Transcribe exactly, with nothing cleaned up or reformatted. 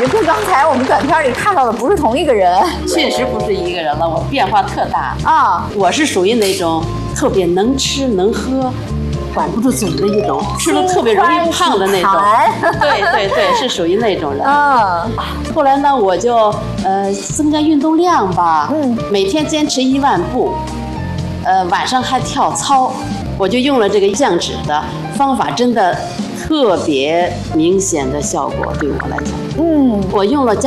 跟刚才我们短片里看到的不是同一个人。 确实不是一个人了，我变化特大啊！ 我是属于那种特别能吃能喝。管不住嘴的一种，吃了特别容易胖的那种。对对对，是属于那种人。嗯。后来呢，我就呃增加运动量吧，嗯，每天坚持一万步，呃晚上还跳操，我就用了这个降脂的方法，真的特别明显的效果对我来讲。嗯，我用了。